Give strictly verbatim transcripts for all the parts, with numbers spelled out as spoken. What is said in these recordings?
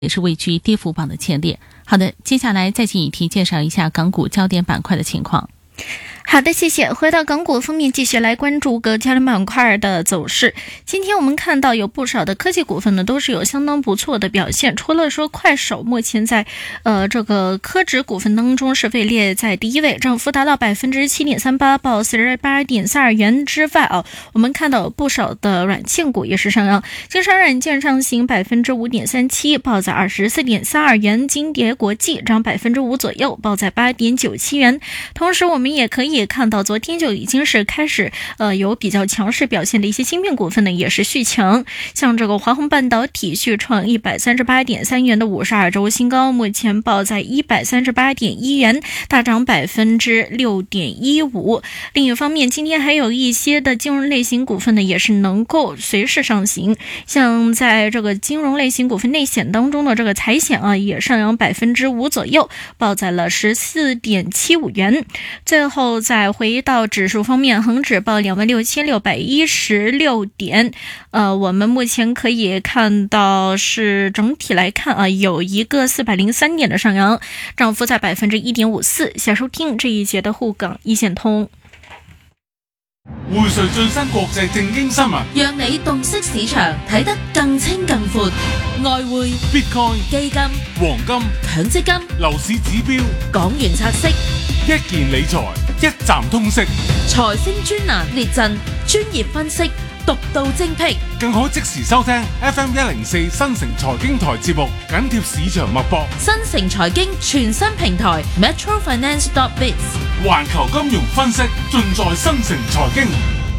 也是位居跌幅榜的前列。好的，接下来再进一题介绍一下港股焦点板块的情况。 好的，谢谢。回到港股方面，继续来关注各焦点板块的走势。今天我们看到有不少的科技股份呢，都是有相当不错的表现。除了说快手目前在呃这个科指股份当中是位列在第一位，涨幅达到百分之七点三八，报四十八点三二元之外啊，我们看到有不少的软件股也是上扬，京商软件上行百分之五点三七，报在二十四点三二元；金蝶国际涨百分之五左右，报在八点九七元。同时，我们也可以看到昨天就已经是开始呃有比较强势表现的一些芯片股份呢，也是续强，像这个华虹半导体续创一百三十八点三元的五十二周新高，目前报在一百三十八点一元，大涨百分之六点一五。另一方面，今天还有一些的金融类型股份呢，也是能够随势上行，像在这个金融类型股份内险当中的这个财险啊，也上扬百分之五左右，报在了十四点七五元。最后再回到指数方面，恒指报两万六千六百一十六点，呃，我们目前可以看到是整体来看啊，有一个四百零三点的上扬，涨幅在百分之一点五四。想收聽這一節的滬港一線通。 匯萃最新國際正經新聞， 讓你洞悉市場，睇得更清更闊。外匯、 Bitcoin、 基金、 黃金、 強積金、 樓市指標、 港元拆息、 一件理財一站通識， 財星專欄列陣，專業分析，獨到精闢， 更可即時收聽 F M 一零四新城財經台節目，緊貼市場脈搏。 新城財經全新平台 Metro Finance dot biz， 環球金融分析盡在新城財經。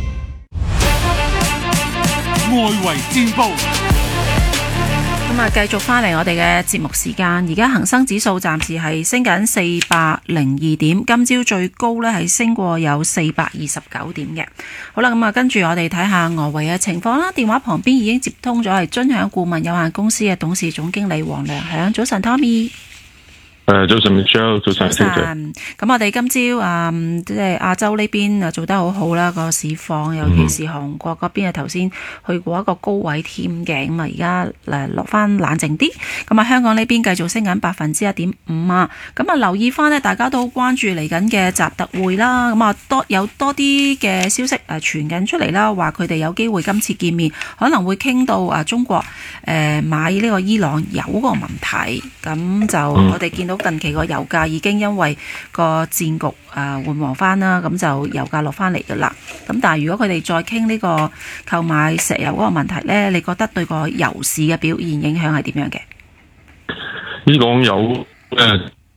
外圍戰報。 咁啊，繼續翻嚟我哋嘅節目時間。而家恒生指數暫時係升緊四百零二點，今朝最高呢係升過有四百二十九點嘅。好啦，咁啊，跟住我哋睇下外圍嘅情況啦。電話旁邊已經接通咗係臻享顧問有限公司嘅董事總經理黃良響。早晨 Tommy。 誒，早晨 Michelle， 早晨小姐。 咁我哋今朝啊，即係亞洲呢邊啊做得好好啦，個市況，尤其是韓國嗰邊啊，頭先去過一個高位添嘅，咁啊而家誒落翻冷靜啲。咁啊香港呢邊繼續升緊百分之一點五啊。咁啊留意翻呢，大家都好關注嚟緊嘅習特會啦。咁啊多有多啲嘅消息誒傳緊出嚟啦，話佢哋有機會今次見面可能會傾到啊中國誒買呢個伊朗油個問題。咁就我哋見到近期個油價已經因為個戰局誒緩和翻啦，咁就油價落翻嚟噶啦。咁但係如果佢哋再傾呢個購買石油嗰個問題呢，你覺得對個油市嘅表現影響係點樣嘅？ 伊朗油誒，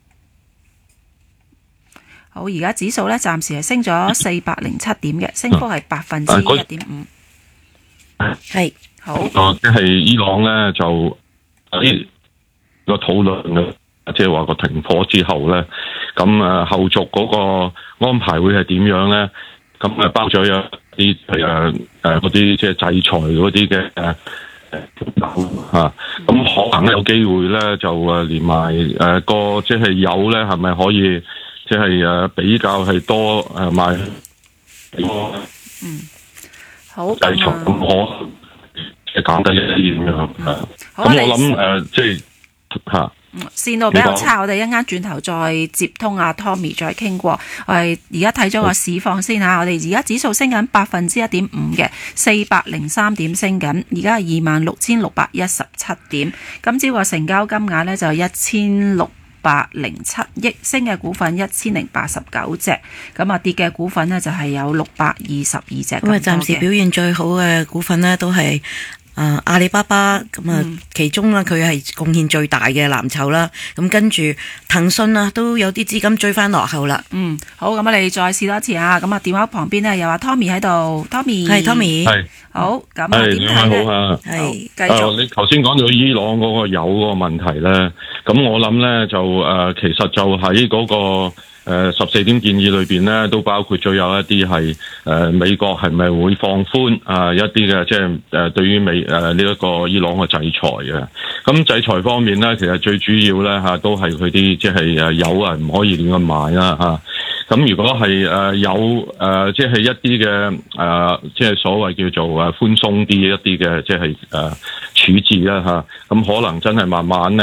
好，而家指數呢暫時係升咗四百零七點嘅，升幅係百分之一點五。係好。 即係伊朗呢就喺個討論嘅。即係話個停火之後咧，咁誒後續嗰個安排會係點樣咧？咁誒包咗有啲係誒誒嗰啲即係制裁嗰啲嘅誒誒嚇，咁可能有機會咧就誒連埋誒個即係油咧係咪可以即係誒比較係多誒賣？ 嗯，好。 制裁咁可即係減低一啲咁樣。咁我諗誒即係嚇。 線路比較差，我哋一陣間轉頭再接通阿 Tommy 再傾過。我哋而家睇咗個市況先嚇，我哋而家指數升緊百分之一點五嘅，四百零三點升緊，而家係二萬六千六百一十七點。今朝個成交金額呢就一千六百零七億，升嘅股份一千零八十九隻，咁啊跌嘅股份呢就係有六百二十二隻。 咁啊，暫時表現最好嘅股份呢都係。啊，阿里巴巴咁啊，其中啦佢係貢獻最大嘅藍籌啦。咁跟住騰訊啦，都有啲資金追翻落後啦。 嗯，好，咁我哋再試多一次啊。咁啊，電話旁邊呢又話 Tommy 喺度 ，Tommy 係 Tommy， 係好，咁啊點睇咧？ 係繼續。 你頭先講到伊朗嗰個油嗰個問題咧，咁我諗咧就誒、呃，其實就喺嗰、那個。誒十四點建議裏邊咧，都包括咗有一啲係誒美國係咪會放寬啊、呃、一啲嘅即係誒對於美誒呢一個伊朗嘅制裁嘅。咁制裁方面咧，其實最主要咧嚇、啊、都係佢啲即係誒油啊唔可以亂咁買啦嚇。咁、啊、如果係誒有誒即係一啲嘅誒即係所謂叫做誒寬鬆啲一啲嘅即係誒處置啦嚇，咁、啊、可能真係慢慢咧。